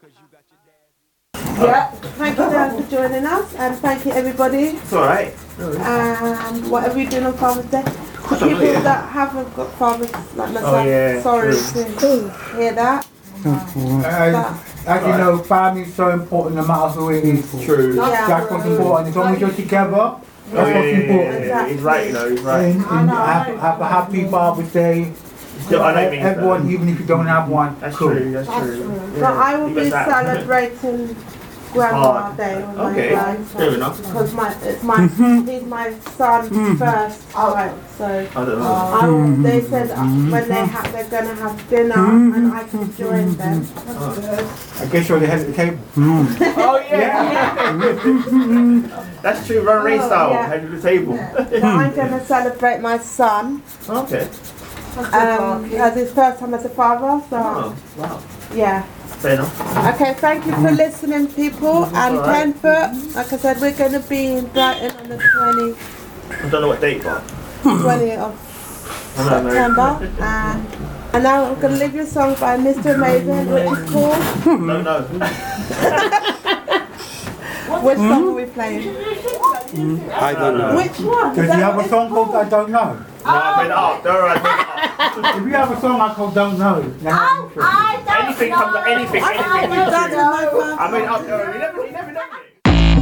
Yeah, thank you Dan for joining us, and thank you everybody. It's alright. And whatever you're doing on Father's Day, for people that haven't got fathers like myself, sorry to hear that. As you know, family is so important no matter who it is. True. That's what's important. As long as you're together, that's what's important. Yeah. He's right, you know, he's right. And have a happy Father's Day. Everyone, even if you don't have one. That's true, that's true. But I will be celebrating Grandma Day on my life. Fair enough. Because he's my son first child, so I don't know. they said when they're gonna have dinner and I can join them. I guess you're the head of the table. Oh yeah. That's true, run race style, head of the table. So I'm gonna celebrate my son. Okay. As his first time as a father, so wow. Yeah. Fair enough. Okay, thank you for listening, people. And 10 foot, like I said, we're going to be in Brighton on the 20th. I don't know what date, but 20th of September. And now I'm going to leave you a song by Mr. Amazing, which is called... No. Which song are we playing? I don't know. Which one? Does he have a song called I Don't Know? No, I made it up. Don't worry, I made it up. If you have a song called Don't Know, then anything comes up, anything. I I made it up. You never know it.